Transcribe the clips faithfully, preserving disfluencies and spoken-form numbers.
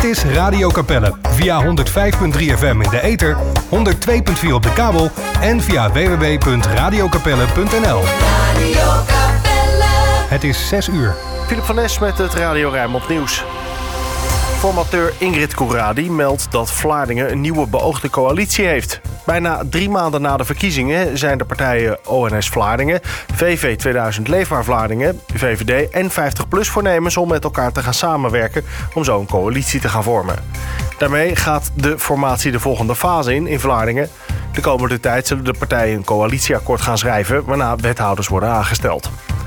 Dit is Radio Capelle via honderd vijf komma drie F M in de ether, honderd twee komma vier op de kabel en via w w w punt radio capelle punt n l. Radio Capelle. Het is zes uur. Philip van Nes met het Radio Rijnmond Nieuws. Formateur Ingrid Couradi meldt dat Vlaardingen een nieuwe beoogde coalitie heeft. Bijna drie maanden na de verkiezingen zijn de partijen O N S Vlaardingen, V V tweeduizend Leefbaar Vlaardingen, V V D en vijftig plus voornemens om met elkaar te gaan samenwerken om zo een coalitie te gaan vormen. Daarmee gaat de formatie de volgende fase in in Vlaardingen. De komende tijd zullen de partijen een coalitieakkoord gaan schrijven, waarna wethouders worden aangesteld.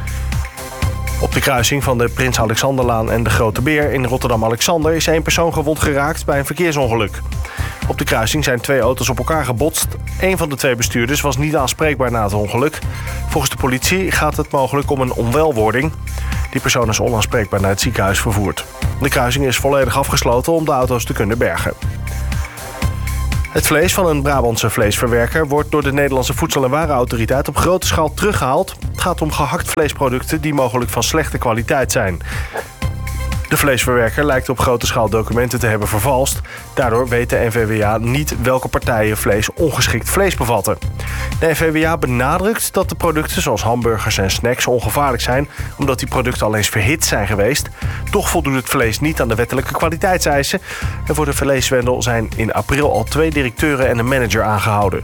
Op de kruising van de Prins Alexanderlaan en de Grote Beer in Rotterdam-Alexander is één persoon gewond geraakt bij een verkeersongeluk. Op de kruising zijn twee auto's op elkaar gebotst. Eén van de twee bestuurders was niet aanspreekbaar na het ongeluk. Volgens de politie gaat het mogelijk om een onwelwording. Die persoon is onaanspreekbaar naar het ziekenhuis vervoerd. De kruising is volledig afgesloten om de auto's te kunnen bergen. Het vlees van een Brabantse vleesverwerker wordt door de Nederlandse Voedsel- en Warenautoriteit op grote schaal teruggehaald. Het gaat om gehakt vleesproducten die mogelijk van slechte kwaliteit zijn. De vleesverwerker lijkt op grote schaal documenten te hebben vervalst. Daardoor weet de N V W A niet welke partijen vlees ongeschikt vlees bevatten. De N V W A benadrukt dat de producten zoals hamburgers en snacks ongevaarlijk zijn, omdat die producten al eens verhit zijn geweest. Toch voldoet het vlees niet aan de wettelijke kwaliteitseisen. En voor de vleeswendel zijn in april al twee directeuren en een manager aangehouden.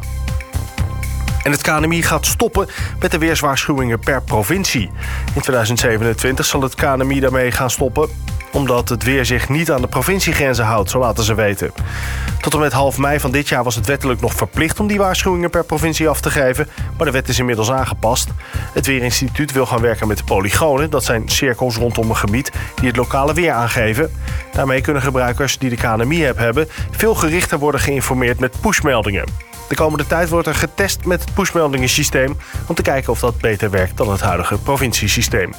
En het K N M I gaat stoppen met de weerswaarschuwingen per provincie. In tweeduizend zevenentwintig zal het K N M I daarmee gaan stoppen, omdat het weer zich niet aan de provinciegrenzen houdt, zo laten ze weten. Tot en met half mei van dit jaar was het wettelijk nog verplicht om die waarschuwingen per provincie af te geven, maar de wet is inmiddels aangepast. Het Weerinstituut wil gaan werken met de polygonen, dat zijn cirkels rondom een gebied die het lokale weer aangeven. Daarmee kunnen gebruikers die de K N M I-app hebben veel gerichter worden geïnformeerd met pushmeldingen. De komende tijd wordt er getest met het pushmeldingensysteem om te kijken of dat beter werkt dan het huidige provinciesysteem.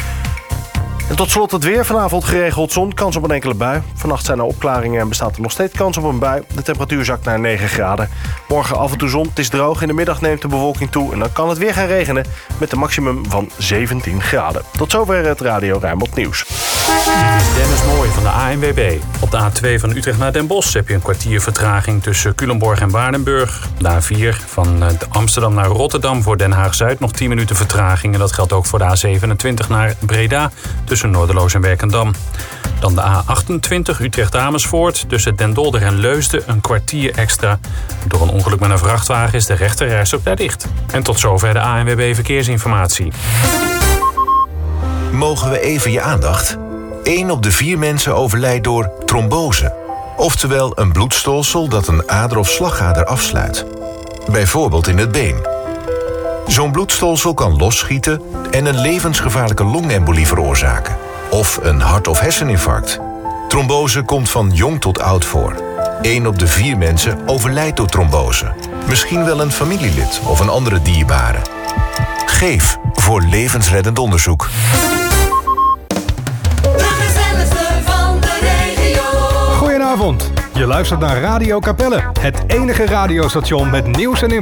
En tot slot het weer. Vanavond geregeld zon, kans op een enkele bui. Vannacht zijn er opklaringen en bestaat er nog steeds kans op een bui. De temperatuur zakt naar negen graden. Morgen af en toe zon, het is droog. In de middag neemt de bewolking toe en dan kan het weer gaan regenen met een maximum van zeventien graden. Tot zover het Radio Rijnmond Nieuws. Dit is Dennis Mooij van de A N W B. Op de A twee van Utrecht naar Den Bosch heb je een kwartier vertraging tussen Culemborg en Waardenburg. De A vier van Amsterdam naar Rotterdam voor Den Haag-Zuid nog tien minuten vertraging. En dat geldt ook voor de A zevenentwintig naar Breda tussen Noorderloos en Werkendam. Dan de A achtentwintig Utrecht-Amersfoort tussen Den Dolder en Leusden een kwartier extra. Door een ongeluk met een vrachtwagen is de rechterrijstrook daar dicht. En tot zover de A N W B Verkeersinformatie. Mogen we even je aandacht? Eén op de vier mensen overlijdt door trombose. Oftewel een bloedstolsel dat een ader of slagader afsluit. Bijvoorbeeld in het been. Zo'n bloedstolsel kan losschieten en een levensgevaarlijke longembolie veroorzaken. Of een hart- of herseninfarct. Trombose komt van jong tot oud voor. Eén op de vier mensen overlijdt door trombose. Misschien wel een familielid of een andere dierbare. Geef voor levensreddend onderzoek. Goedenavond. Je luistert naar Radio Capelle, het enige radiostation met nieuws en